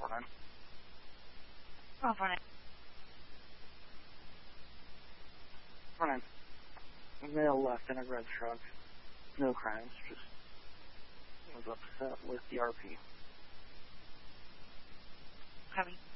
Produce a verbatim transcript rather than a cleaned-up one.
on. Oh, fine. Fine. A male left in a red truck. No crimes, just was upset with the R P. Copy.